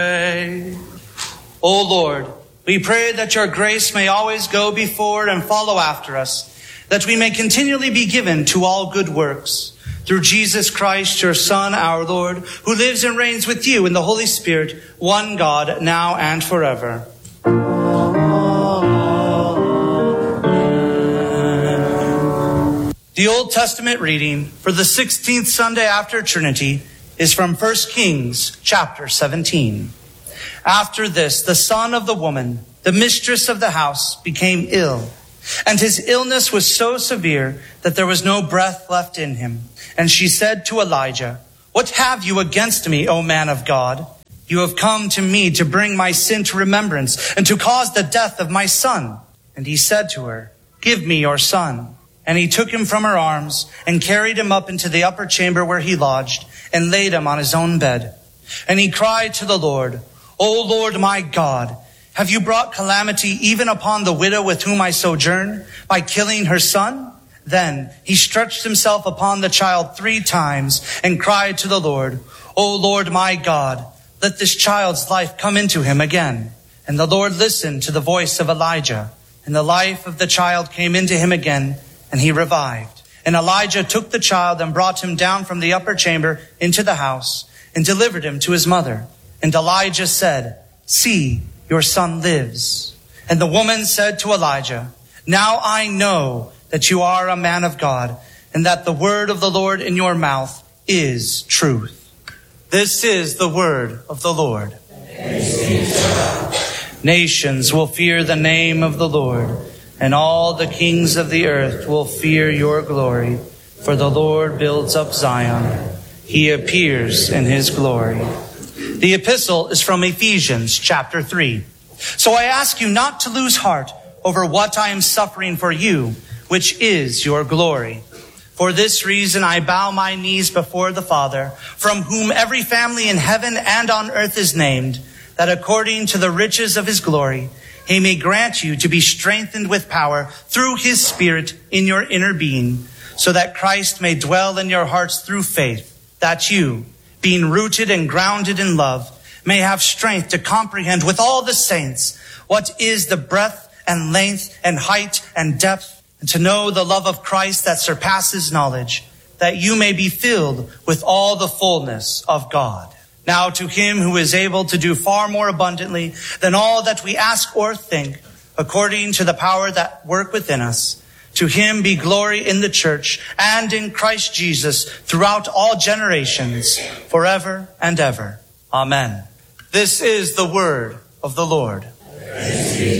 O Lord, we pray that your grace may always go before and follow after us, that we may continually be given to all good works. Through Jesus Christ, your Son, our Lord, who lives and reigns with you in the Holy Spirit, one God, now and forever. The Old Testament reading for the 16th Sunday after Trinity is from 1 Kings chapter 17. After this, the son of the woman, the mistress of the house, became ill, and his illness was so severe that there was no breath left in him. And she said to Elijah, "What have you against me, O man of God? You have come to me to bring my sin to remembrance and to cause the death of my son." And he said to her, "Give me your son." And he took him from her arms and carried him up into the upper chamber where he lodged and laid him on his own bed. And he cried to the Lord, "O Lord my God, have you brought calamity even upon the widow with whom I sojourn by killing her son?" Then he stretched himself upon the child 3 times and cried to the Lord, "O Lord my God, let this child's life come into him again." And the Lord listened to the voice of Elijah, and the life of the child came into him again, and he revived. And Elijah took the child and brought him down from the upper chamber into the house and delivered him to his mother. And Elijah said, "See, your son lives." And the woman said to Elijah, "Now I know that you are a man of God, and that the word of the Lord in your mouth is truth." This is the word of the Lord. Nations will fear the name of the Lord, and all the kings of the earth will fear your glory. For the Lord builds up Zion. He appears in his glory. The epistle is from Ephesians chapter 3. "So I ask you not to lose heart over what I am suffering for you, which is your glory. For this reason I bow my knees before the Father, from whom every family in heaven and on earth is named, that according to the riches of his glory, he may grant you to be strengthened with power through his Spirit in your inner being, so that Christ may dwell in your hearts through faith, that you, being rooted and grounded in love, may have strength to comprehend with all the saints what is the breadth and length and height and depth, and to know the love of Christ that surpasses knowledge, that you may be filled with all the fullness of God. Now to him who is able to do far more abundantly than all that we ask or think, according to the power that works within us, to him be glory in the church and in Christ Jesus throughout all generations, forever and ever. Amen. This is the word of the Lord.